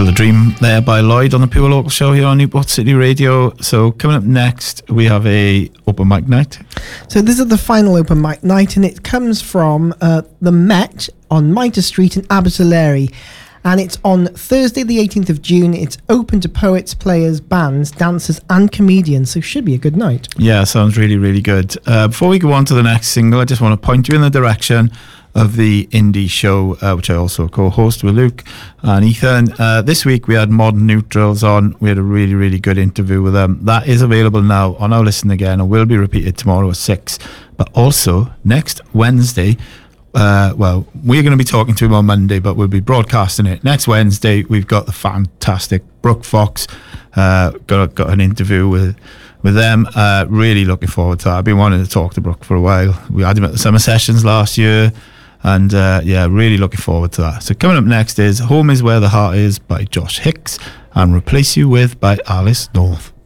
Kill the Dream there by Lloyd on the Pure Local Show here on Newport City Radio. So coming up next, we have a open mic night. So this is the final open mic night, and it comes from the Met on Mitre Street in Abertillery. And it's on Thursday the 18th of June. It's open to poets, players, bands, dancers and comedians. So should be a good night. Yeah, sounds really, really good. Before we go on to the next single, I just want to point you in the direction of the indie show, which I also co-host with Luke and Ethan. This week we had Modern Neutrals on. We had a really, really good interview with them. That is available now on our Listen Again and will be repeated tomorrow at 6. But also next Wednesday, well, we're going to be talking to him on Monday, but we'll be broadcasting it next Wednesday. We've got the fantastic Brooke Fox. Got an interview with them. Really looking forward to that. I've been wanting to talk to Brooke for a while. We had him at the summer sessions last year. And yeah, really looking forward to that. So coming up next is Home Is Where the Heart Is by Josh Hicks and Replace You With by Alice North.